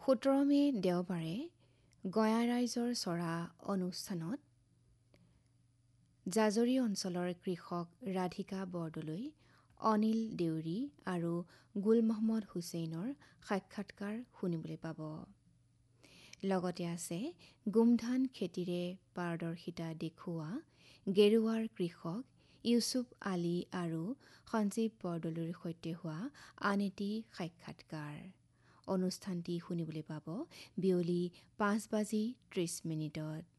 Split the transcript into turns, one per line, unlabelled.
17 মে দেওবাৰে গঞা ৰাইজৰ চৰা অনুষ্ঠানত জাজৰি অঞ্চলৰ কৃষক ৰাধিকা বৰদলৈ, অনিল দেউৰী আৰু গুল মহম্মদ হুছেইনৰ সাক্ষাৎকাৰ শুনিবলৈ পাব। লগতে আছে গোমধান খেতিৰে পাৰদৰ্শিতা দেখুওৱা গেৰুৱাৰ কৃষক ইউছুফ আলী আৰু সঞ্জীৱ বৰদলৈৰ সৈতে হোৱা আন এটি সাক্ষাৎকাৰ। অনুষ্ঠানটি শুনিবলৈ পাব বিয়লি 5:30 মিনিটত।